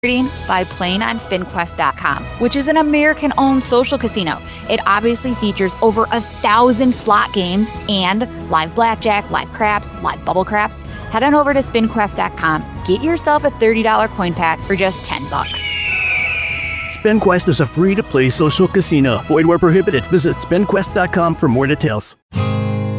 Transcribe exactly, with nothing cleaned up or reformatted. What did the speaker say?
by playing on spin quest dot com, which is an American-owned social casino. It obviously features over a thousand slot games and live blackjack, live craps, live bubble craps. Head on over to spin quest dot com. Get yourself a thirty dollars coin pack for just ten bucks. SpinQuest is a free-to-play social casino. Void where prohibited. Visit spin quest dot com for more details.